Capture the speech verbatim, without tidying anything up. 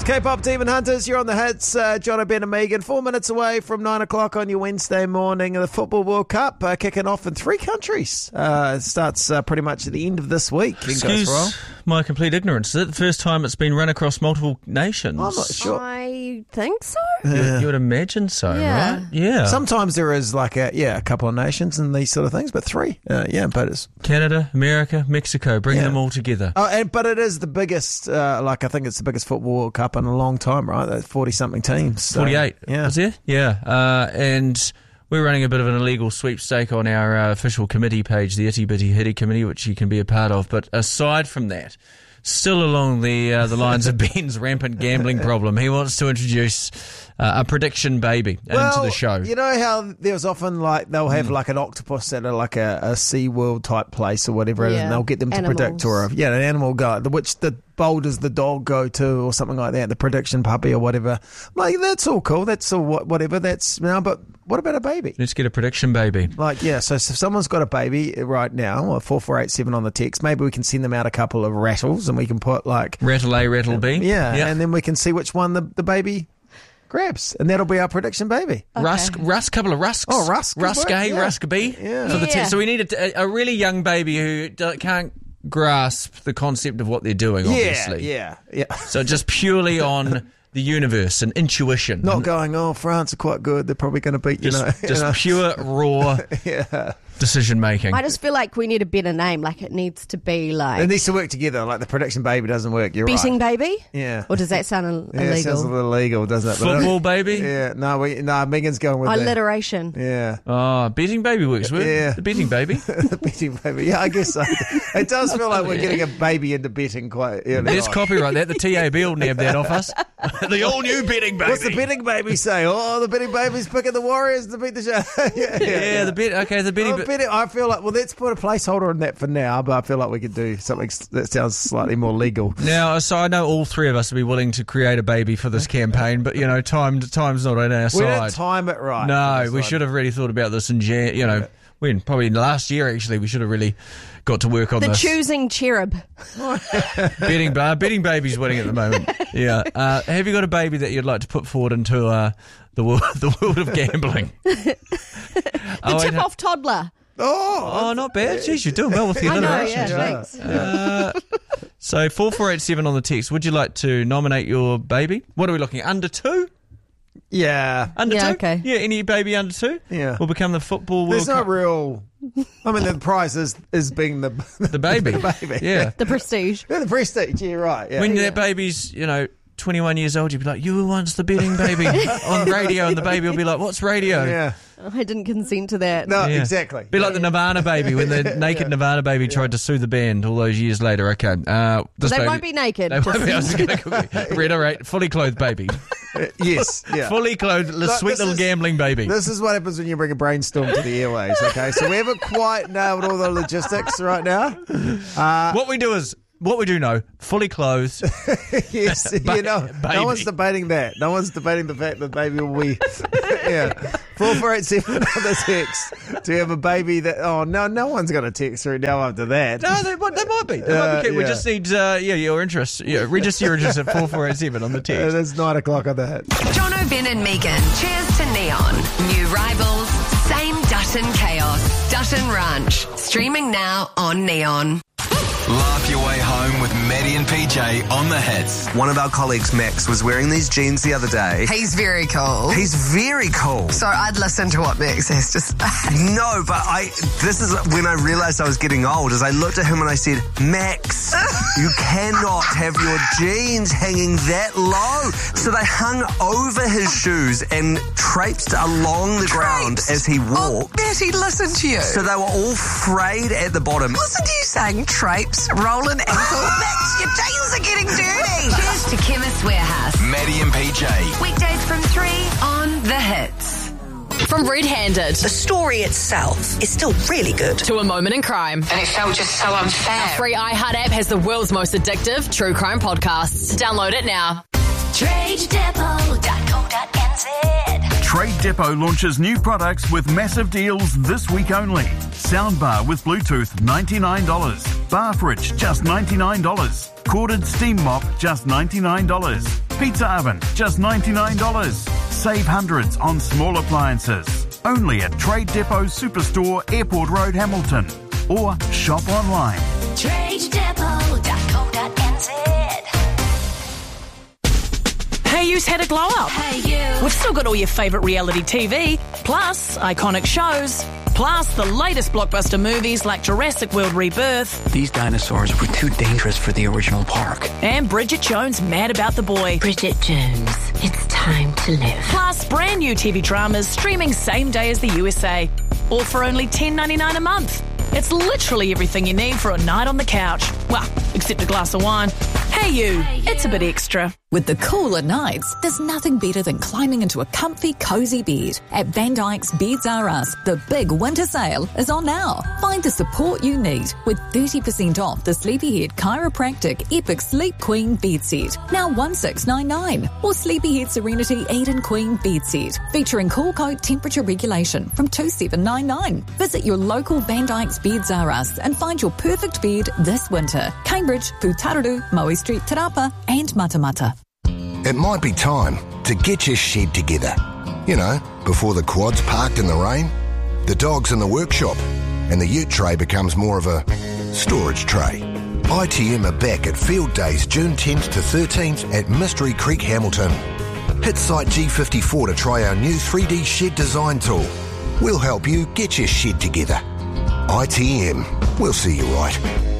K-pop Demon Hunters, you're on the hits. Uh, Jono, Ben and Megan, four minutes away from nine o'clock on your Wednesday morning. The Football World Cup uh, kicking off in three countries. Uh, it starts uh, pretty much at the end of this week. Excuse my complete ignorance. Is it the first time it's been run across multiple nations? I'm not sure. I think so. You, you would imagine so, Yeah. right? Yeah. Sometimes there is like a yeah a couple of nations and these sort of things, but three. Uh, yeah, but it's Canada, America, Mexico, bring Yeah. them all together. oh, and, but it is the biggest. Uh, like I think it's the biggest Football World Cup in a long time, right? Forty something teams. So, forty-eight, Yeah. was there? Yeah. Uh, and we're running a bit of an illegal sweepstake on our uh, official committee page, the Itty Bitty Hitty Committee, which you can be a part of. But aside from that, still along the uh, the lines of Ben's rampant gambling problem, he wants to introduce uh, a prediction baby well, into the show. You know how there's often like they'll have mm. like an octopus at a, like a, a Sea World type place or whatever, Yeah. and they'll get them to Animals. predict or a, yeah, an animal guy, which the boulders the dog go to or something like that, the prediction puppy or whatever. Like that's all cool. That's all whatever. That's now, but what about a baby? Let's get a prediction baby. Like, yeah, so if someone's got a baby right now, or four four eight seven on the text, maybe we can send them out a couple of rattles and we can put like... Rattle A, rattle B. Yeah, Yep. and then we can see which one the, the baby grabs. And that'll be our prediction baby. Okay. Rusk, rusk, couple of rusks. Oh, rusk could Rusk work, A, yeah. rusk B. Yeah. For the Yeah. te- so we need a, a really young baby who do- can't grasp the concept of what they're doing, obviously. Yeah, yeah, yeah. So just purely on the universe and intuition. Not going, oh, France are quite good. They're probably going to beat, you just, know. just you know. pure, raw Yeah. decision making. I just feel like we need a better name. Like it needs to be like It needs to work together. Like the prediction baby doesn't work. You're betting right. baby. Yeah. Or does that sound Ill- Yeah, it sounds a illegal? little illegal, doesn't it? But Football baby? Yeah, no, we, no, Megan's going with that. Alliteration. Yeah. Oh, betting baby works. With Yeah. The betting baby. The betting baby. Yeah, I guess so. It does feel like we're getting a baby into betting quite early. Let's on. copyright that. The T A B will nab that off us. The all new betting baby. What's the betting baby say? Oh, the betting baby's picking the Warriors to beat the show. yeah, yeah, Yeah, the bet. Okay, the betting. Oh, betting, I feel like, well, let's put a placeholder on that for now, but I feel like we could do something that sounds slightly more legal. Now, so I know all three of us would be willing to create a baby for this campaign, but you know, time time's not on our We didn't side. time it right. No, we should have really thought about this in Jan. You know, when probably last year actually, we should have really got to work on The this. choosing cherub. betting bar, betting baby's winning at the moment. Yeah. Uh, have you got a baby that you'd like to put forward into uh, the world, the world of gambling? The Oh, wait, tip-off toddler. Oh, Oh, not bad. Jeez, you're doing well with the I know, alliteration yeah, today. thanks. Uh, so four four eight seven on the text. Would you like to nominate your baby? What are we looking at? Under two? yeah. Under Yeah, two? okay. Yeah, any baby under two? Yeah. Will become the football world There's no Cup. real. I mean, the prize is, is being the The baby. the baby. Yeah. The prestige. Yeah, the prestige. Yeah, right. Yeah. When yeah. that baby's, you know, twenty-one years old, you'd be like, you were once the betting baby on radio, and the baby will be like, what's radio? Yeah. Oh, I didn't consent to that. No, Yeah. exactly. Be like the Nirvana baby when the naked Nirvana baby tried to sue the band all those years later. Okay, uh, this They baby, won't be naked. They won't be. I was Just- going to reiterate: fully clothed baby, Uh, yes. Yeah. fully clothed, Look, sweet this little is- gambling baby. This is what happens when you bring a brainstorm to the airways, okay? So we haven't quite nailed all the logistics right now. Uh, what we do is. What we do know, fully clothed. yes, Ba- you know, baby. no one's debating that. No one's debating the fact that baby will be, yeah. four four eight seven on the text. Do you have a baby that, oh, no, no one's going to text through now after that. No, they, might- they might be. They might Uh, be. We yeah. just need, uh, yeah, your interest. Yeah, register your interest at four four eight seven on the It text. is nine o'clock on the hit. Jono, Ben and Megan. Cheers to Neon. New rivals, same Dutton chaos. Dutton Ranch. Streaming now on Neon. Laugh your way home with Maddie and P J on the hits. One of our colleagues, Max, was wearing these jeans the other day. He's very cool. He's very cool. So I'd listen to what Max has to say. No, but I. This is when I realised I was getting old. As I looked at him and I said, Max, you cannot have your jeans hanging that low. So they hung over his shoes and traipsed along the ground Traipsed? as he Oh, walked. Matty, listen to you. So they were all frayed at the bottom. Listen to you saying traipse, rolling ankle. Max, your jeans are getting dirty. Cheers to Chemist Warehouse. Maddie and P J. Weekdays from three on The Hits. From Red Handed The story itself is still really good. to A Moment in Crime. And it felt just so unfair. Free iHeart app has the world's most addictive true crime podcasts. Download it now. trade depot dot co dot n z. Trade Depot launches new products with massive deals this week only. Soundbar with Bluetooth, ninety-nine dollars. Bar fridge, just ninety-nine dollars. Corded steam mop, just ninety-nine dollars. Pizza oven, just ninety-nine dollars. Save hundreds on small appliances. Only at Trade Depot Superstore, Airport Road, Hamilton. Or shop online. trade depot dot co dot n z. Hey You's had a glow up. Hey You. We've still got all your favourite reality T V, plus iconic shows, plus the latest blockbuster movies like Jurassic World Rebirth. These dinosaurs were too dangerous for the original park. And Bridget Jones' Mad About the Boy. Bridget Jones, it's time to live. Plus brand new T V dramas streaming same day as the U S A. All for only ten ninety-nine a month. It's literally everything you need for a night on the couch. Well, except a glass of wine. Hey You, it's a bit extra. With the cooler nights, there's nothing better than climbing into a comfy, cozy bed. At Van Dyke's Beds R Us, the big winter sale is on now. Find the support you need with thirty percent off the Sleepyhead Chiropractic Epic Sleep Queen bed set, now one six nine nine, or Sleepyhead Serenity Eden Queen bed set, featuring cool coat temperature regulation from two seven nine nine. Visit your local Van Dyke's Beds R Us and find your perfect bed this winter. Cambridge, Pūtararu, Maui Street, Te Rapa and Matamata. It might be time to get your shed together. You know, before the quad's parked in the rain, the dog's in the workshop, and the ute tray becomes more of a storage tray. I T M are back at Field Days June tenth to thirteenth at Mystery Creek, Hamilton. Hit Site G fifty-four to try our new three D shed design tool. We'll help you get your shed together. I T M, we'll see you right.